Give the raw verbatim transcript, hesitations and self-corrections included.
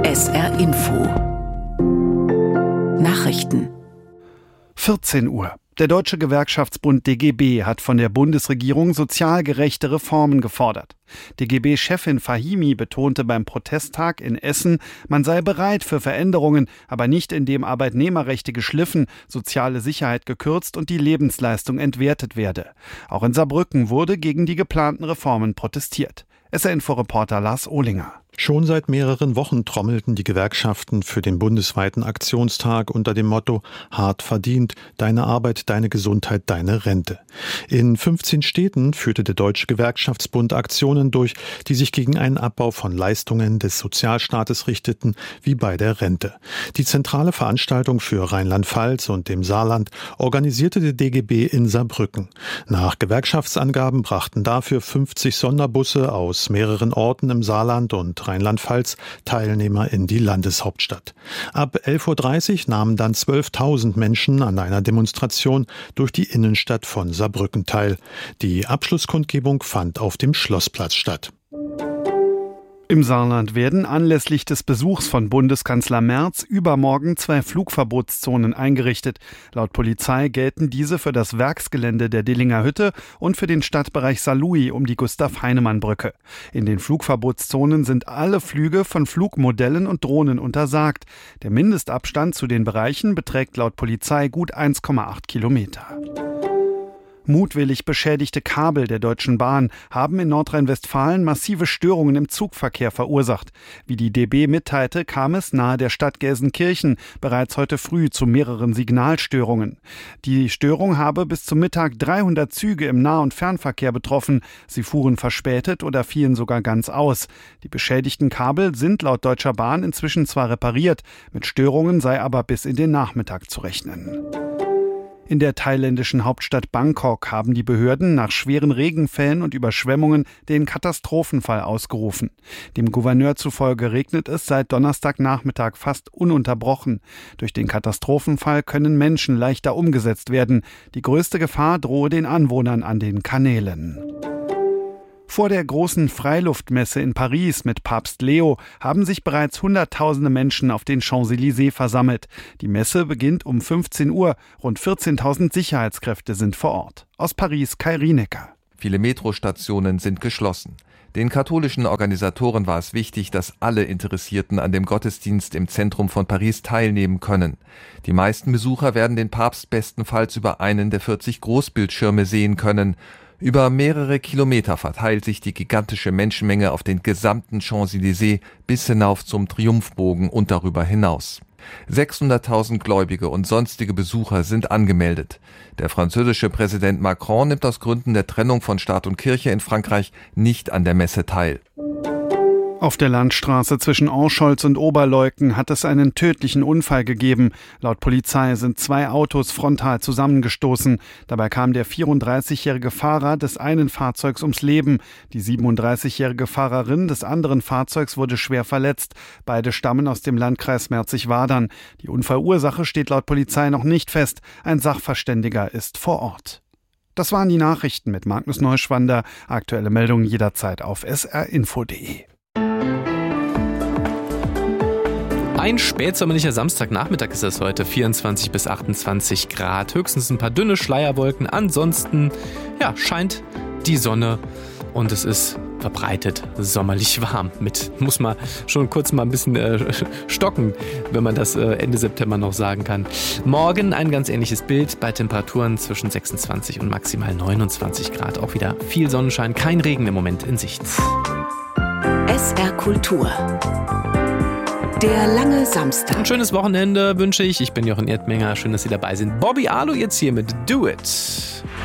S R Info Nachrichten. vierzehn Uhr. Der Deutsche Gewerkschaftsbund D G B hat von der Bundesregierung sozial gerechte Reformen gefordert. D G B-Chefin Fahimi betonte beim Protesttag in Essen, man sei bereit für Veränderungen, aber nicht indem Arbeitnehmerrechte geschliffen, soziale Sicherheit gekürzt und die Lebensleistung entwertet werde. Auch in Saarbrücken wurde gegen die geplanten Reformen protestiert. S R Info-Reporter Lars Ohlinger. Schon seit mehreren Wochen trommelten die Gewerkschaften für den bundesweiten Aktionstag unter dem Motto Hart verdient, deine Arbeit, deine Gesundheit, deine Rente. In fünfzehn Städten führte der Deutsche Gewerkschaftsbund Aktionen durch, die sich gegen einen Abbau von Leistungen des Sozialstaates richteten, wie bei der Rente. Die zentrale Veranstaltung für Rheinland-Pfalz und dem Saarland organisierte der D G B in Saarbrücken. Nach Gewerkschaftsangaben brachten dafür fünfzig Sonderbusse aus mehreren Orten im Saarland und Rheinland-Pfalz Teilnehmer in die Landeshauptstadt. Ab elf Uhr dreißig nahmen dann zwölftausend Menschen an einer Demonstration durch die Innenstadt von Saarbrücken teil. Die Abschlusskundgebung fand auf dem Schlossplatz statt. Im Saarland werden anlässlich des Besuchs von Bundeskanzler Merz übermorgen zwei Flugverbotszonen eingerichtet. Laut Polizei gelten diese für das Werksgelände der Dillinger Hütte und für den Stadtbereich Saarlouis um die Gustav-Heinemann-Brücke. In den Flugverbotszonen sind alle Flüge von Flugmodellen und Drohnen untersagt. Der Mindestabstand zu den Bereichen beträgt laut Polizei gut eins Komma acht Kilometer. Mutwillig beschädigte Kabel der Deutschen Bahn haben in Nordrhein-Westfalen massive Störungen im Zugverkehr verursacht. Wie die D B mitteilte, kam es nahe der Stadt Gelsenkirchen bereits heute früh zu mehreren Signalstörungen. Die Störung habe bis zum Mittag dreihundert Züge im Nah- und Fernverkehr betroffen. Sie fuhren verspätet oder fielen sogar ganz aus. Die beschädigten Kabel sind laut Deutscher Bahn inzwischen zwar repariert, mit Störungen sei aber bis in den Nachmittag zu rechnen. In der thailändischen Hauptstadt Bangkok haben die Behörden nach schweren Regenfällen und Überschwemmungen den Katastrophenfall ausgerufen. Dem Gouverneur zufolge regnet es seit Donnerstagnachmittag fast ununterbrochen. Durch den Katastrophenfall können Menschen leichter umgesetzt werden. Die größte Gefahr drohe den Anwohnern an den Kanälen. Vor der großen Freiluftmesse in Paris mit Papst Leo haben sich bereits Hunderttausende Menschen auf den Champs-Élysées versammelt. Die Messe beginnt um fünfzehn Uhr. Rund vierzehntausend Sicherheitskräfte sind vor Ort. Aus Paris Kai Rienecker. Viele Metrostationen sind geschlossen. Den katholischen Organisatoren war es wichtig, dass alle Interessierten an dem Gottesdienst im Zentrum von Paris teilnehmen können. Die meisten Besucher werden den Papst bestenfalls über einen der vierzig Großbildschirme sehen können. Über mehrere Kilometer verteilt sich die gigantische Menschenmenge auf den gesamten Champs-Élysées bis hinauf zum Triumphbogen und darüber hinaus. sechshunderttausend Gläubige und sonstige Besucher sind angemeldet. Der französische Präsident Macron nimmt aus Gründen der Trennung von Staat und Kirche in Frankreich nicht an der Messe teil. Auf der Landstraße zwischen Anscholz und Oberleuten hat es einen tödlichen Unfall gegeben. Laut Polizei sind zwei Autos frontal zusammengestoßen. Dabei kam der vierunddreißigjährige Fahrer des einen Fahrzeugs ums Leben. Die siebenunddreißigjährige Fahrerin des anderen Fahrzeugs wurde schwer verletzt. Beide stammen aus dem Landkreis Merzig-Wadern. Die Unfallursache steht laut Polizei noch nicht fest. Ein Sachverständiger ist vor Ort. Das waren die Nachrichten mit Magnus Neuschwander. Aktuelle Meldungen jederzeit auf s r info punkt d e. Ein spätsommerlicher Samstagnachmittag ist es heute, vierundzwanzig bis achtundzwanzig Grad, höchstens ein paar dünne Schleierwolken, ansonsten ja, scheint die Sonne und es ist verbreitet sommerlich warm. Mit muss man schon kurz mal ein bisschen äh, stocken, wenn man das äh, Ende September noch sagen kann. Morgen ein ganz ähnliches Bild bei Temperaturen zwischen sechsundzwanzig und maximal neunundzwanzig Grad. Auch wieder viel Sonnenschein, kein Regen im Moment in Sicht. S R Kultur. Der lange Samstag. Ein schönes Wochenende wünsche ich. Ich bin Jochen Erdmenger. Schön, dass Sie dabei sind. Bobby Arlo jetzt hier mit Do It.